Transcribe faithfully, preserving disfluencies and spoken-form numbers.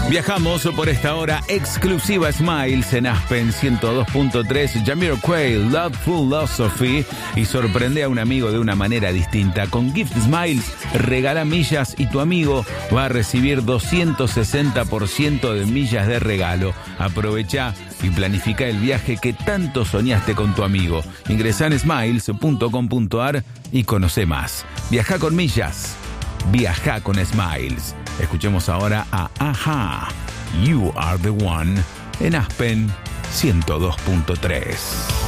Viajamos por esta hora exclusiva Smiles en Aspen ciento dos punto tres, Jamiroquai, Love Philosophy, y sorprende a un amigo de una manera distinta. Con Gift Smiles regala millas y tu amigo va a recibir doscientos sesenta por ciento de millas de regalo. Aprovecha y planifica el viaje que tanto soñaste con tu amigo. Ingresá en smiles punto com punto a r y conoce más. Viaja con millas. Viaja con Smiles. Escuchemos ahora a Ajá, You Are The One, en Aspen ciento dos punto tres.